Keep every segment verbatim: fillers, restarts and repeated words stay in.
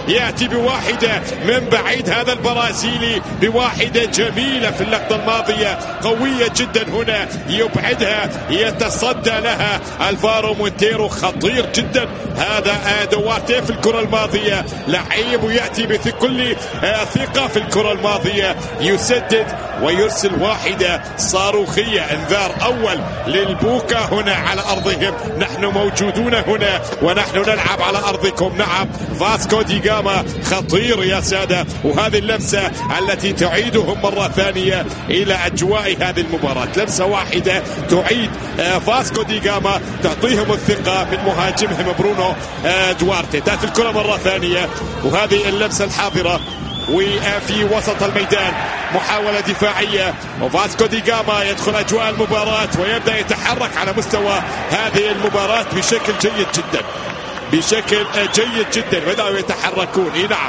يأتي بواحدة من بعيد، هذا البرازيلي بواحدة جميلة في اللقطة الماضية، قوية جدا هنا، يبعدها، يتصدى لها الفارو مونتيرو، خطير جدا هذا دوارتي في الكرة الماضية، لعيب ويأتي بكل ثقة في الكرة الماضية، يسدد ويرسل واحدة صاروخية. انذار أول للبوكا هنا على أرضهم، نحن موجودون هنا ونحن نلعب على أرضكم. نعم، فاسكو دي جاما خطير يا سادة، وهذه اللمسة التي تعيدهم مرة ثانية إلى أجواء هذه المباراة، لمسة واحدة تعيد فاسكو دي جاما، تعطيهم الثقة من مهاجمهم برونو دوارتي. تأتي الكرة مرة ثانية، وهذه اللمسة الحاضرة وفي وسط الميدان محاولة دفاعية، وفاسكو دي جاما يدخل أجواء المباراة ويبدأ يتحرك على مستوى هذه المباراة بشكل جيد جدا، بشكل جيد جدا بدأوا يتحركون. إيه نعم،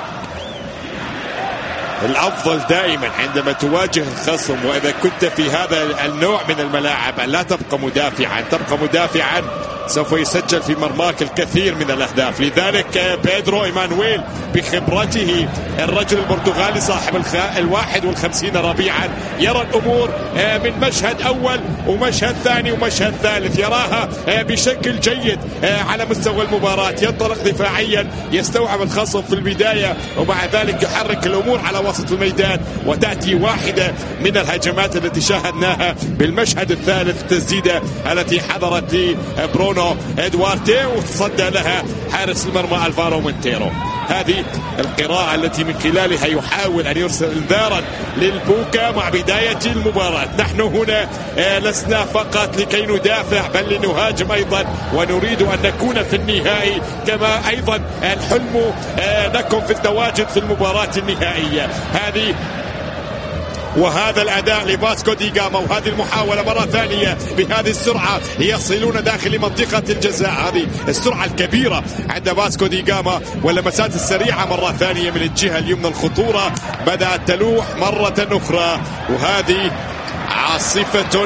الأفضل دائما عندما تواجه الخصم وإذا كنت في هذا النوع من الملاعب أن لا تبقى مدافعا، تبقى مدافعا سوف يسجل في مرماك الكثير من الأهداف. لذلك بيدرو إيمانويل بخبرته، الرجل البرتغالي صاحب الواحد والخمسين ربيعا، يرى الأمور من مشهد أول ومشهد ثاني ومشهد ثالث، يراها بشكل جيد على مستوى المباراة، ينطلق دفاعيا، يستوعب الخصم في البداية ومع ذلك يحرك الأمور على وسط الميدان، وتأتي واحدة من الهجمات التي شاهدناها بالمشهد الثالث، التسديدة التي حضرت لبرونو ادوارتي وتصدى لها حارس المرمى الفارو مونتيرو. هذه القراءة التي من خلالها يحاول أن يرسل انذارا للبوكا مع بداية المباراة. نحن هنا لسنا فقط لكي ندافع بل لنهاجم أيضا، ونريد أن نكون في النهائي، كما أيضا الحلم لكم في التواجد في المباراة النهائية. هذه وهذا الأداء لفاسكو دي جاما، وهذه المحاولة مرة ثانية بهذه السرعة يصلون داخل منطقة الجزاء، هذه السرعة الكبيرة عند فاسكو دي جاما واللمسات السريعة مرة ثانية من الجهة اليمنى، الخطورة بدأت تلوح مرة أخرى، وهذه عاصفة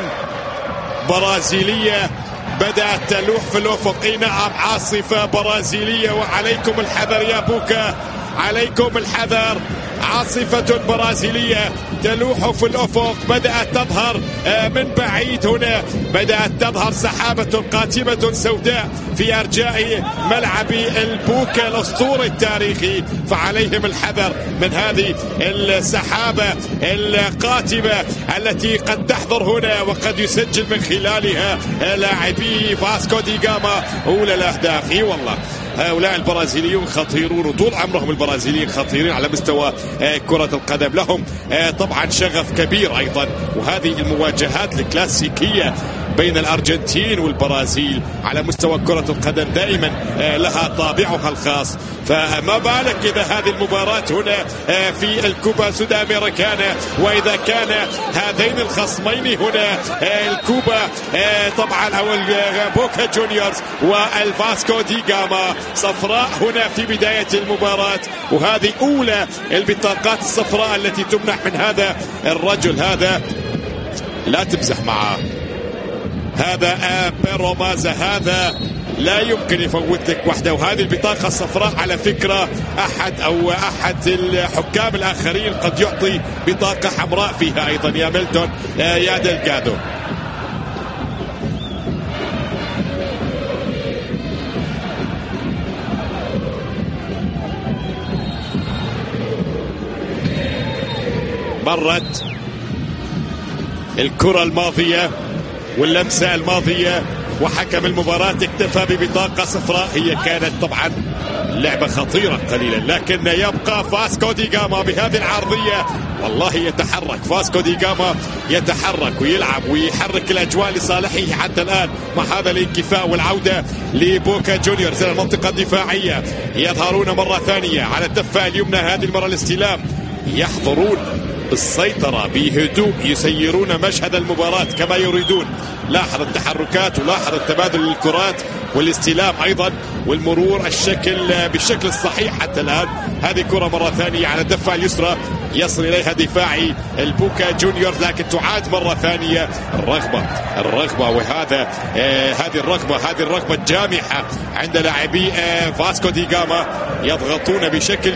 برازيلية بدأت تلوح في الأفق. اي نعم، عاصفة برازيلية، وعليكم الحذر يا بوكا، عليكم الحذر، عاصفة برازيلية تلوح في الأفق، بدأت تظهر من بعيد، هنا بدأت تظهر سحابة قاتمة سوداء في أرجاء ملعب البوكا الأسطوري التاريخي، فعليهم الحذر من هذه السحابة القاتمة التي قد تحضر هنا وقد يسجل من خلالها لاعبي فاسكو دي جاما أولى الأهداف. اي والله هؤلاء البرازيليون خطيرون، وطول عمرهم البرازيليين خطيرين على مستوى كرة القدم، لهم طبعا شغف كبير أيضا، وهذه المواجهات الكلاسيكية بين الأرجنتين والبرازيل على مستوى كرة القدم دائما لها طابعها الخاص، فما بالك إذا هذه المباراة هنا في الكوبا سود أمريكانا، وإذا كان هذين الخصمين هنا الكوبا طبعا أو البوكا جونيورز والفاسكو دي جاما، صفراء هنا في بداية المباراة، وهذه أولى البطاقات الصفراء التي تمنح من هذا الرجل. هذا لا تمزح معه، هذا بيرو مازا، هذا لا يمكن يفوت لك وحده. وهذه البطاقة الصفراء على فكرة أحد أو أحد الحكام الآخرين قد يعطي بطاقة حمراء فيها أيضا يا ميلتون يا دلجادو. مرت الكرة الماضية واللمسة الماضية وحكم المباراة اكتفى ببطاقة صفراء. هي كانت طبعا لعبة خطيرة قليلا، لكن يبقى فاسكو دي جاما بهذه العرضية والله يتحرك. فاسكو دي جاما يتحرك ويلعب ويحرك الأجواء لصالحه حتى الآن مع هذا الانكفاء والعودة لبوكا جونيورز إلى المنطقة الدفاعية. يظهرون مرة ثانية على الدفة اليمنى، هذه المرة الاستلام، يحضرون بالسيطرة بهدوء، يسيرون مشهد المباراة كما يريدون. لاحظ التحركات ولاحظ التبادل للكرات والاستلام أيضا والمرور الشكل بالشكل الصحيح حتى الآن. هذه كرة مرة ثانية على الدفة اليسرى يصل إليها دفاعي البوكا جونيورز، لكن تعاد مرة ثانية الرغبة الرغبة وهذا آه هذه الرغبة هذه الرغبة الجامحة عند لاعبي آه فاسكو دي جاما، يضغطون بشكل